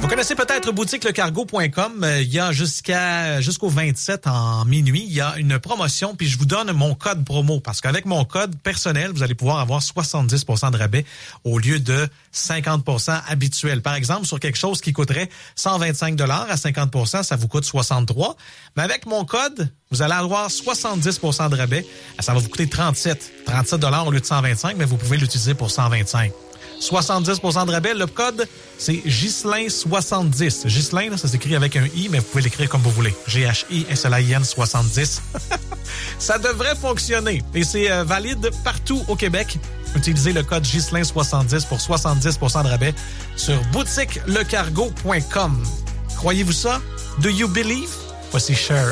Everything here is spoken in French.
Vous connaissez peut-être boutiquelecargo.com. Il y a jusqu'au 27 en minuit, il y a une promotion, puis je vous donne mon code promo, parce qu'avec mon code personnel, vous allez pouvoir avoir 70% de rabais au lieu de 50% habituel. Par exemple, sur quelque chose qui coûterait 125 $ à 50%, ça vous coûte 63. Mais avec mon code, vous allez avoir 70% de rabais. Ça va vous coûter 37 $ au lieu de 125, mais vous pouvez l'utiliser pour 125. 70% de rabais. Le code, c'est Ghislain70. Ghislain, ça s'écrit avec un I, mais vous pouvez l'écrire comme vous voulez. Ghislain 70. Ça devrait fonctionner. Et c'est valide partout au Québec. Utilisez le code Ghislain70 pour 70% de rabais sur boutiquelecargo.com. Croyez-vous ça? Do you believe? Voici Cher.